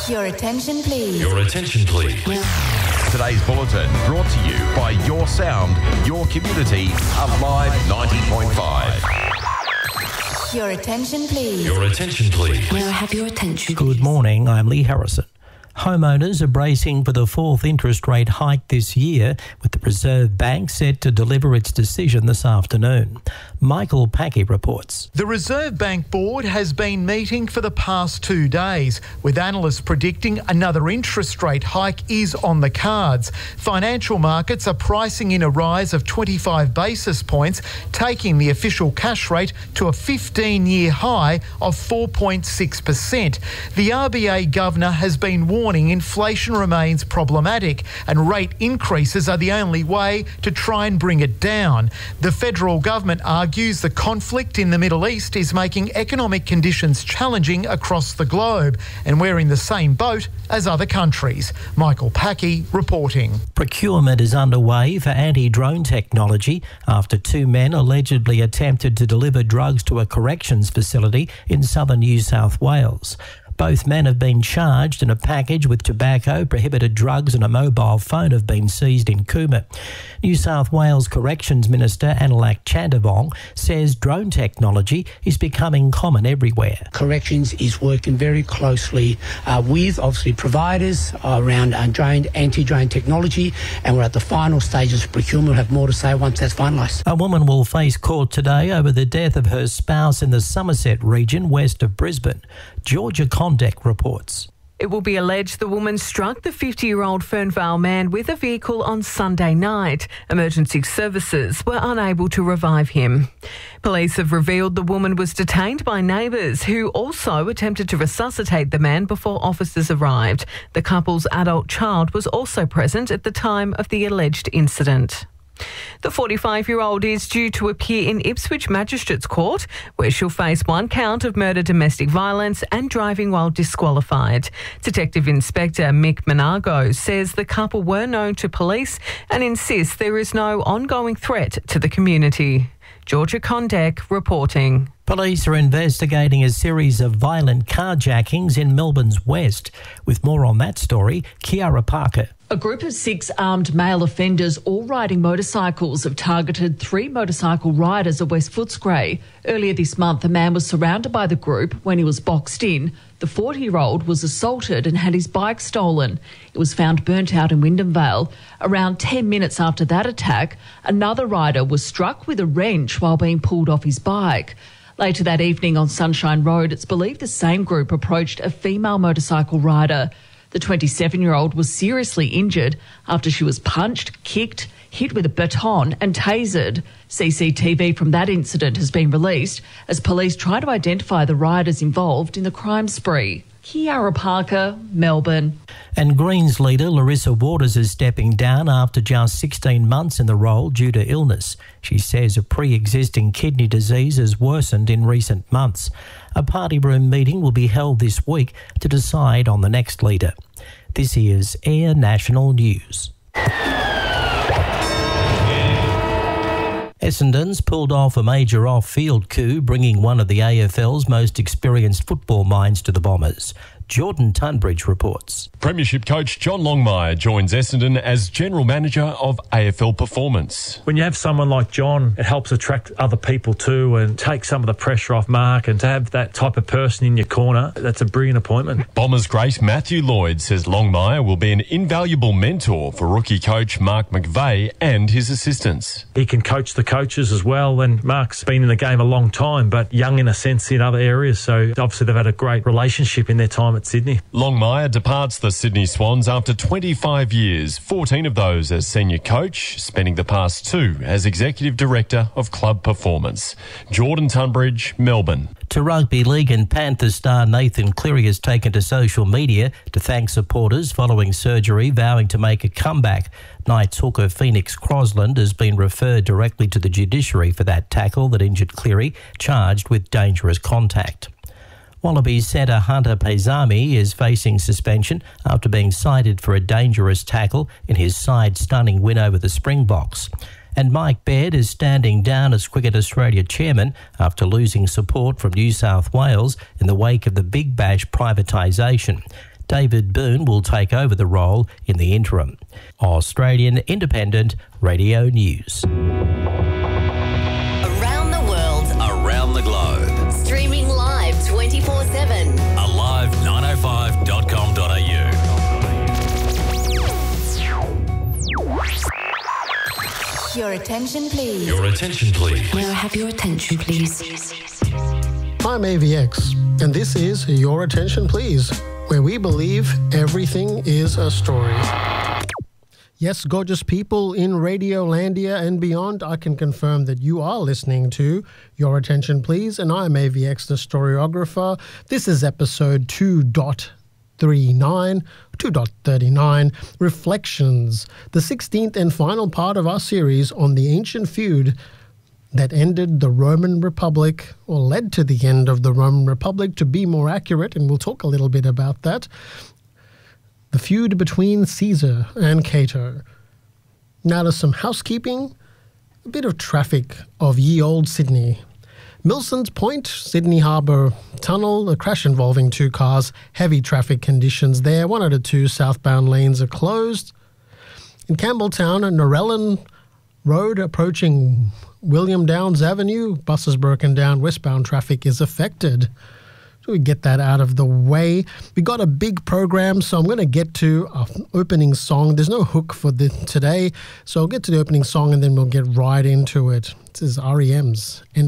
Your attention, please. Your attention, please. Today's bulletin brought to you by Your Sound, Your Community, Alive 90.5. Your attention, please. Your attention, please. May I have your attention, Good morning, I'm Lee Harrison. Homeowners are bracing for the fourth interest rate hike this year, with the Reserve Bank set to deliver its decision this afternoon. Michael Packey reports. The Reserve Bank Board has been meeting for the past 2 days, with analysts predicting another interest rate hike is on the cards. Financial markets are pricing in a rise of 25 basis points, taking the official cash rate to a 15-year high of 4.6%. The RBA governor has been warning inflation remains problematic and rate increases are the only way to try and bring it down. The federal government argues the conflict in the Middle East is making economic conditions challenging across the globe, and we're in the same boat as other countries. Michael Packey reporting. Procurement is underway for anti-drone technology after 2 men allegedly attempted to deliver drugs to a corrections facility in southern New South Wales. Both men have been charged, and a package with tobacco, prohibited drugs and a mobile phone have been seized in Cooma. New South Wales Corrections Minister Anilak Chandavong says drone technology is becoming common everywhere. Corrections is working very closely with, obviously, providers around anti-drone technology, and we're at the final stages of procurement. We'll have more to say once that's finalised. A woman will face court today over the death of her spouse in the Somerset region west of Brisbane. Georgia Condek reports. It will be alleged the woman struck the 50-year-old Fernvale man with a vehicle on Sunday night. Emergency services were unable to revive him. Police have revealed the woman was detained by neighbours who also attempted to resuscitate the man before officers arrived. The couple's adult child was also present at the time of the alleged incident. The 45-year-old is due to appear in Ipswich Magistrates Court, where she'll face 1 count of murder, domestic violence and driving while disqualified. Detective Inspector Mick Monargo says the couple were known to police and insists there is no ongoing threat to the community. Georgia Condek reporting. Police are investigating a series of violent carjackings in Melbourne's west. With more on that story, Kiara Parker. A group of 6 armed male offenders, all riding motorcycles, have targeted 3 motorcycle riders at West Footscray. Earlier this month, a man was surrounded by the group. When he was boxed in, the 40-year-old was assaulted and had his bike stolen. It was found burnt out in Wyndham Vale. Around 10 minutes after that attack, another rider was struck with a wrench while being pulled off his bike. Later that evening on Sunshine Road, it's believed the same group approached a female motorcycle rider. The 27-year-old was seriously injured after she was punched, kicked, hit with a baton and tasered. CCTV from that incident has been released as police try to identify the riders involved in the crime spree. Kiara Parker, Melbourne. And Greens leader Larissa Waters is stepping down after just 16 months in the role due to illness. She says a pre-existing kidney disease has worsened in recent months. A party room meeting will be held this week to decide on the next leader. This is Air National News. Essendon's pulled off a major off-field coup, bringing one of the AFL's most experienced football minds to the Bombers. Jordan Tunbridge reports. Premiership coach John Longmire joins Essendon as General Manager of AFL Performance. When you have someone like John, it helps attract other people too and take some of the pressure off Mark, and to have that type of person in your corner, that's a brilliant appointment. Bombers great Matthew Lloyd says Longmire will be an invaluable mentor for rookie coach Mark McVeigh and his assistants. He can coach the coaches as well, and Mark's been in the game a long time, but young in a sense in other areas, so obviously they've had a great relationship in their time at Sydney. Longmire departs the Sydney Swans after 25 years, 14 of those as senior coach, spending the past 2 as Executive Director of Club Performance. Jordan Tunbridge, Melbourne. To rugby league, and Panthers star Nathan Cleary has taken to social media to thank supporters following surgery, vowing to make a comeback. Knights hooker Phoenix Crosland has been referred directly to the judiciary for that tackle that injured Cleary, charged with dangerous contact. Wallabies centre Hunter Paisami is facing suspension after being cited for a dangerous tackle in his side-stunning win over the Springboks. And Mike Baird is standing down as Cricket Australia chairman after losing support from New South Wales in the wake of the Big Bash privatisation. David Boone will take over the role in the interim. Australian Independent Radio News. Around the world, Around the globe. streaming live 24/7. Alive905.com.au. Your attention, please. Your attention, please. May I have your attention, please? I'm AVX, and this is Your Attention Please, where we believe everything is a story. Yes, gorgeous people in Radiolandia and beyond, I can confirm that you are listening to Your Attention Please, and I'm AVX, the storyographer. This is episode 2.39, Reflections, the 16th and final part of our series on the ancient feud that ended the Roman Republic, or led to the end of the Roman Republic, to be more accurate, and we'll talk a little bit about that. The feud between Caesar and Cato. Now to some housekeeping, a bit of traffic of ye old Sydney. Milsons Point, Sydney Harbour Tunnel, a crash involving two cars, heavy traffic conditions there. 1 out of 2 southbound lanes are closed. In Campbelltown, Norellan Road approaching William Downs Avenue, buses broken down, westbound traffic is affected. So we get that out of the way. We got a big program, so I'm going to get to our opening song. There's no hook for today, so I'll get to the opening song and then we'll get right into it. This is REM's